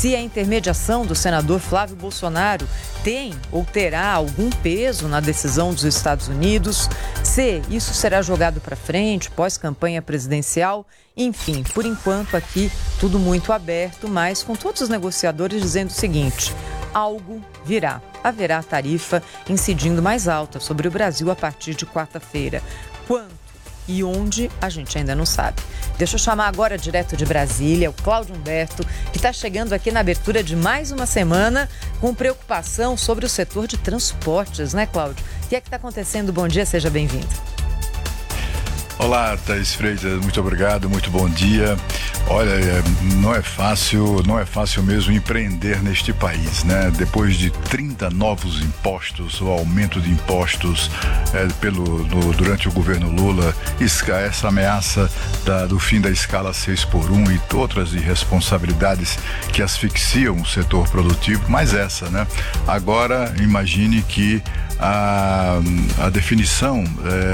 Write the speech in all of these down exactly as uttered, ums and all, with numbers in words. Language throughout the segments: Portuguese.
se a intermediação do senador Flávio Bolsonaro tem ou terá algum peso na decisão dos Estados Unidos, se isso será jogado para frente pós-campanha presidencial. Enfim, por enquanto aqui tudo muito aberto, mas com todos os negociadores dizendo o seguinte: algo virá. Haverá tarifa incidindo mais alta sobre o Brasil a partir de quarta-feira. Quanto e onde, a gente ainda não sabe. Deixa eu chamar agora, direto de Brasília, o Cláudio Humberto, que está chegando aqui na abertura de mais uma semana com preocupação sobre o setor de transportes, né, Cláudio? O que é que está acontecendo? Bom dia, seja bem-vindo. Olá, Thaís Freitas, muito obrigado, muito bom dia. Olha, não é fácil, não é fácil mesmo empreender neste país, né? Depois de trinta novos impostos, o aumento de impostos é, pelo, no, durante o governo Lula, essa ameaça da, do fim da escala seis por um e outras irresponsabilidades que asfixiam o setor produtivo, mas essa, né? Agora, imagine que a, a definição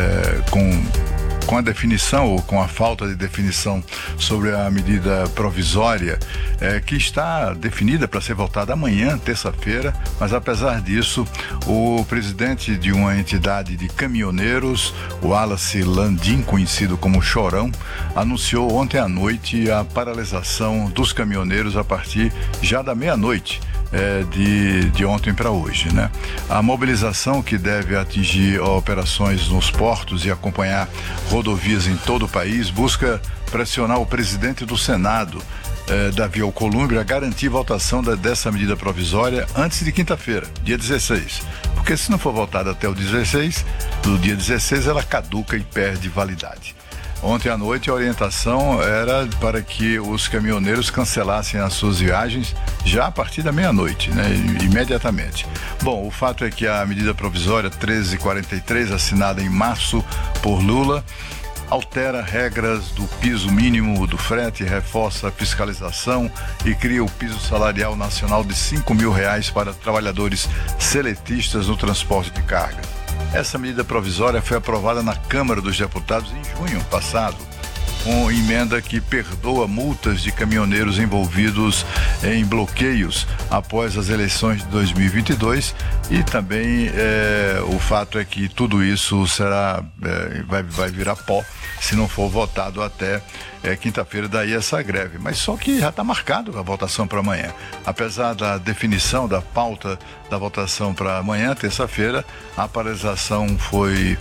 é, com... com a definição ou com a falta de definição sobre a medida provisória é, que está definida para ser votada amanhã, terça-feira, mas apesar disso, o presidente de uma entidade de caminhoneiros, o Wallace Landim, conhecido como Chorão, anunciou ontem à noite a paralisação dos caminhoneiros a partir já da meia-noite. É, de, de ontem para hoje, né? A mobilização, que deve atingir operações nos portos e acompanhar rodovias em todo o país, busca pressionar o presidente do Senado, é, Davi Alcolumbre, a garantir votação da, dessa medida provisória antes de quinta-feira, dia dezesseis. Porque se não for votada até o dezesseis, do dia dezesseis ela caduca e perde validade. Ontem à noite a orientação era para que os caminhoneiros cancelassem as suas viagens já a partir da meia-noite, né, imediatamente. Bom, o fato é que a medida provisória treze quarenta e três, assinada em março por Lula, altera regras do piso mínimo do frete, reforça a fiscalização e cria o piso salarial nacional de cinco mil reais para trabalhadores seletistas no transporte de carga. Essa medida provisória foi aprovada na Câmara dos Deputados em junho passado, com emenda que perdoa multas de caminhoneiros envolvidos em bloqueios após as eleições de dois mil e vinte e dois, e também é, o fato é que tudo isso será, é, vai, vai virar pó se não for votado até é, quinta-feira, daí essa greve. Mas só que já está marcado a votação para amanhã. Apesar da definição da pauta da votação para amanhã, terça-feira, a paralisação foi,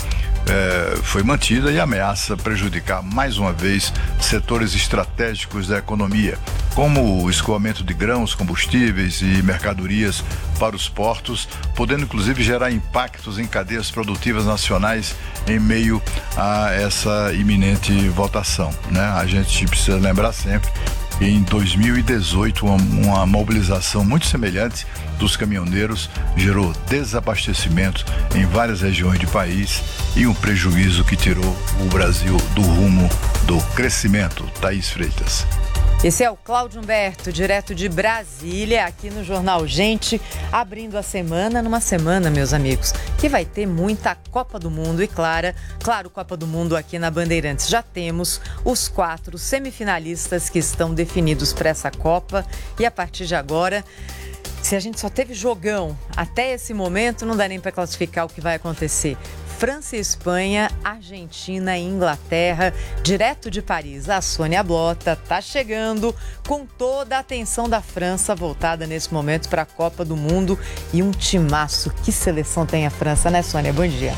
é, foi mantida e ameaça prejudicar mais uma vez setores estratégicos da economia, como o escoamento de grãos, combustíveis e mercadorias para os portos, podendo inclusive gerar impactos em cadeias produtivas nacionais em meio a essa iminente votação, né? A gente precisa lembrar sempre que em dois mil e dezoito uma, uma mobilização muito semelhante dos caminhoneiros gerou desabastecimento em várias regiões do país e um prejuízo que tirou o Brasil do rumo do crescimento. Thaís Freitas. Esse é o Cláudio Humberto, direto de Brasília, aqui no Jornal Gente, abrindo a semana, numa semana, meus amigos, que vai ter muita Copa do Mundo e, claro, claro, Copa do Mundo aqui na Bandeirantes. Já temos os quatro semifinalistas que estão definidos para essa Copa e, a partir de agora, se a gente só teve jogão até esse momento, não dá nem para classificar o que vai acontecer. França e Espanha, Argentina e Inglaterra, direto de Paris. A Sônia Blota está chegando com toda a atenção da França voltada nesse momento para a Copa do Mundo e um timaço. Que seleção tem a França, né, Sônia? Bom dia.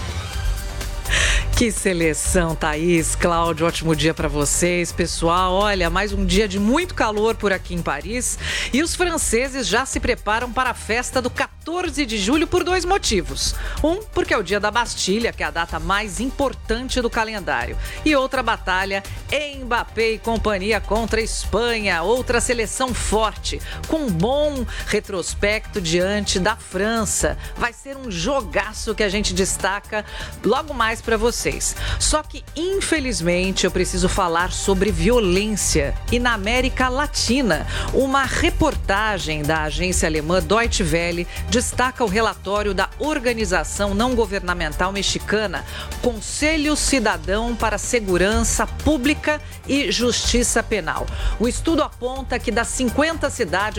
Que seleção, Thaís, Cláudio, ótimo dia para vocês, pessoal. Olha, mais um dia de muito calor por aqui em Paris e os franceses já se preparam para a festa do quatorze de julho por dois motivos. Um, porque é o dia da Bastilha, que é a data mais importante do calendário. E outra batalha, Mbappé e companhia contra a Espanha, outra seleção forte, com um bom retrospecto diante da França. Vai ser um jogaço que a gente destaca logo mais para vocês. Só que, infelizmente, eu preciso falar sobre violência. E na América Latina, uma reportagem da agência alemã Deutsche Welle destaca o relatório da organização não governamental mexicana Conselho Cidadão para Segurança Pública e Justiça Penal. O estudo aponta que das cinquenta cidades